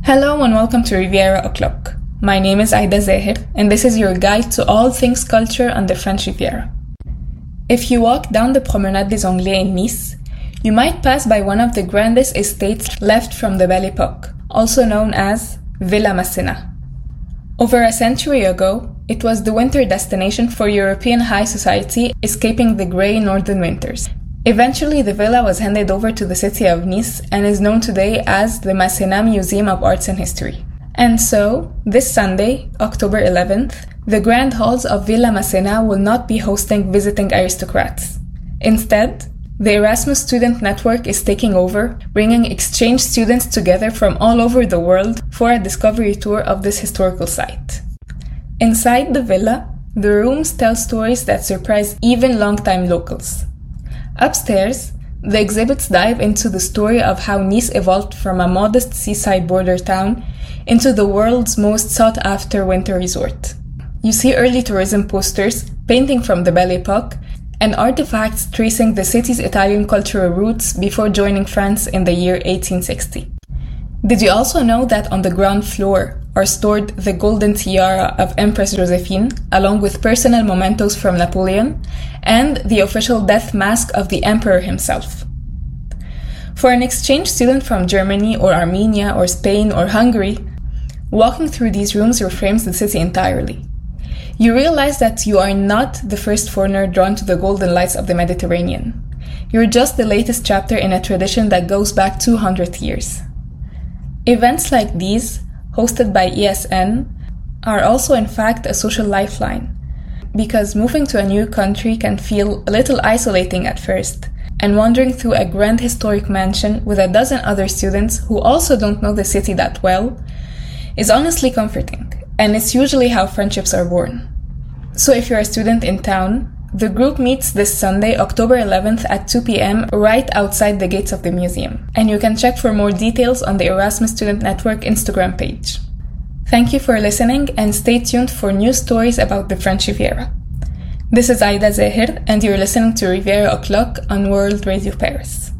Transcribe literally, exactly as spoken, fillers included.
Hello and welcome to Riviera O'Clock. My name is Aida Zahir and this is your guide to all things culture on the French Riviera. If you walk down the Promenade des Anglais in Nice, you might pass by one of the grandest estates left from the Belle Époque, also known as Villa Masséna. Over a century ago, it was the winter destination for European high society escaping the grey northern winters. Eventually, the villa was handed over to the city of Nice and is known today as the Masséna Museum of Arts and History. And so, this Sunday, October eleventh, the grand halls of Villa Masséna will not be hosting visiting aristocrats. Instead, the Erasmus Student Network is taking over, bringing exchange students together from all over the world for a discovery tour of this historical site. Inside the villa, the rooms tell stories that surprise even long-time locals. Upstairs, the exhibits dive into the story of how Nice evolved from a modest seaside border town into the world's most sought-after winter resort. You see early tourism posters, painting from the Belle Époque, and artifacts tracing the city's Italian cultural roots before joining France in the year eighteen sixty. Did you also know that on the ground floor are stored the golden tiara of Empress Josephine, along with personal mementos from Napoleon, and the official death mask of the emperor himself? For an exchange student from Germany or Armenia or Spain or Hungary, walking through these rooms reframes the city entirely. You realize that you are not the first foreigner drawn to the golden lights of the Mediterranean. You're just the latest chapter in a tradition that goes back two hundred years. Events like these, hosted by E S N, are also in fact a social lifeline, because moving to a new country can feel a little isolating at first, and wandering through a grand historic mansion with a dozen other students who also don't know the city that well is honestly comforting, and it's usually how friendships are born. So if you're a student in town, the group meets this Sunday, October eleventh at two p.m. right outside the gates of the museum, and you can check for more details on the Erasmus Student Network Instagram page. Thank you for listening and stay tuned for new stories about the French Riviera. This is Aida Zahir and you're listening to Riviera O'Clock on World Radio Paris.